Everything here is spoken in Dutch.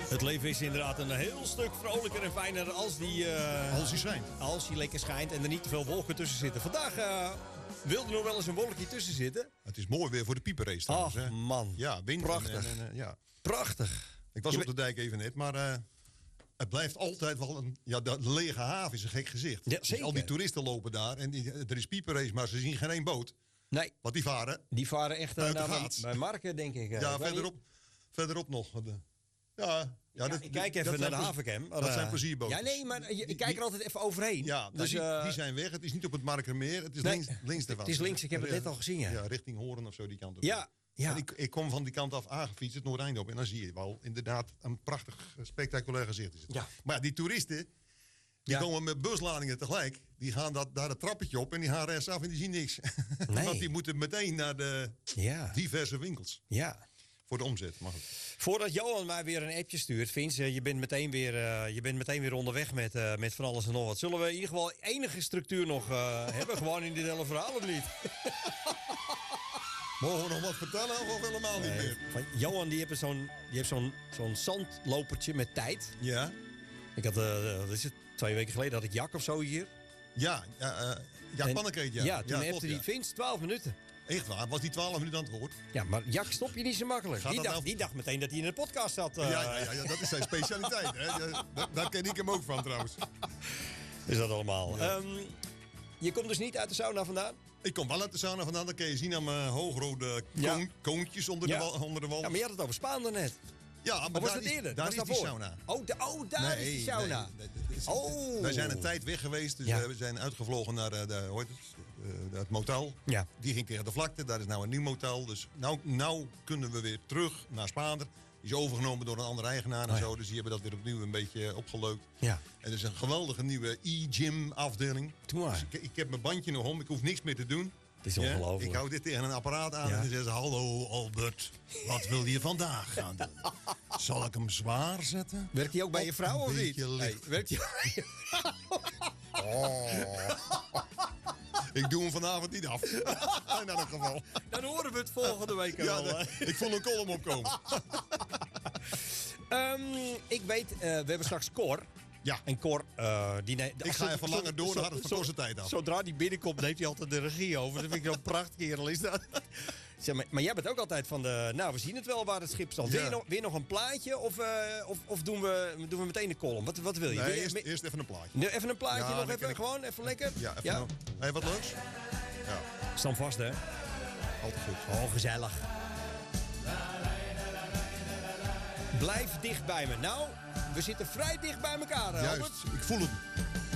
Het leven is inderdaad een heel stuk vrolijker en fijner als die schijnt. Als die lekker schijnt en er niet te veel wolken tussen zitten. Vandaag wilde er nog wel eens een wolkje tussen zitten. Het is mooi weer voor de pieperrace trouwens. Ach, man. Ja, wind. Prachtig. Ja. Prachtig. Ik was op de dijk even net, maar het blijft altijd wel een... Ja, de lege haven is een gek gezicht. Ja, zeker. Al die toeristen lopen daar en er is pieperrace, maar ze zien geen één boot. Nee. Want die varen... Die varen echt bij Marken, denk ik. Ja, verderop nog. Ik kijk even naar de havencam. Dat zijn plezierboten. Ja, nee, maar ik kijk er altijd even overheen. Ja, dus, die zijn weg. Het is niet op het Markermeer. Het is links daarvan. Het is links, ik heb het net al gezien. Ja, richting Hoorn of zo, die kant op. Ja. En ik kom van die kant af aangefietst, het Noordeinde op. En dan zie je wel inderdaad een prachtig, spectaculair gezicht. Is het. Ja. Maar ja, die toeristen, die komen met busladingen tegelijk. Die gaan daar het trappetje op en die gaan rechtsaf en die zien niks. Nee. Want die moeten meteen naar de diverse winkels. Ja. Voor de omzet, mag het. Voordat Johan mij weer een appje stuurt, Vince, je bent meteen weer onderweg met van alles en nog wat. Zullen we in ieder geval enige structuur nog hebben? Gewoon in dit hele verhaal of niet? Mogen we nog wat vertellen of helemaal niet meer? Van Johan die heeft zo'n zandlopertje met tijd. Ja. Ik had, wat is het, 2 weken geleden had ik Jak of zo hier. Ja, Pannenkeet, ja. Ja, toen appte die Vince 12 minuten. Echt waar? Was die 12 minuten aan het woord? Ja, maar Jak stop je niet zo makkelijk. Die dacht meteen dat hij in een podcast zat. Ja, dat is zijn specialiteit. Hè? Daar ken ik hem ook van trouwens. Is dat allemaal. Ja. Je komt dus niet uit de sauna vandaan? Ik kom wel uit de sauna vandaan. Dat kun je zien aan mijn hoogrode koontjes onder de wal. Ja, maar je had het over Spaan daarnet. Ja, maar was het eerder? Daar is die sauna. Daar is die sauna. Wij zijn een tijd weg geweest. Dus we zijn uitgevlogen naar het motel. Ja. Die ging tegen de vlakte. Daar is nou een nieuw motel. Dus nou kunnen we weer terug naar Spaander. Die is overgenomen door een andere eigenaar en zo. Dus die hebben dat weer opnieuw een beetje opgeleukt. Ja. En er is een geweldige nieuwe e-gym afdeling. Dus ik heb mijn bandje nog om. Ik hoef niks meer te doen. Het is ongelooflijk. Ik hou dit tegen een apparaat aan en dan zeggen ze... Hallo Albert, wat wil je vandaag gaan doen? Zal ik hem zwaar zetten? Werkt hij ook bij je vrouw of niet? Werkt hij Ik doe hem vanavond niet af. In elk geval. Dan horen we het volgende week wel. Ik voel een column opkomen. Ik weet, we hebben straks Cor. Ja. En Cor, ik ga even langer door, dan gaat het van tijd af. Zodra die binnenkomt, heeft hij altijd de regie over. Dat vind ik zo'n prachtkerel, is dat. Zeg maar jij bent ook altijd van de... Nou, we zien het wel waar het schip staat. Ja. Weer nog een plaatje of doen we meteen de column? Wat wil je? Nee, eerst even een plaatje. Even een plaatje nog even? Gewoon even lekker? Ja, even Hey, wat leuks? Ja. Stam vast, hè? Altijd goed. Oh, gezellig. Blijf dicht bij me. Nou, we zitten vrij dicht bij elkaar, Juist, Albert. ik voel hem.